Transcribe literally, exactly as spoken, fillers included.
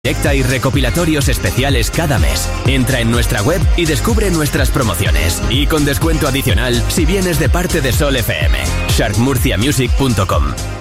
Directa y recopilatorios especiales cada mes. Entra en nuestra web y descubre nuestras promociones. Y con descuento adicional si vienes de parte de Sol F M. shark murcia music punto com.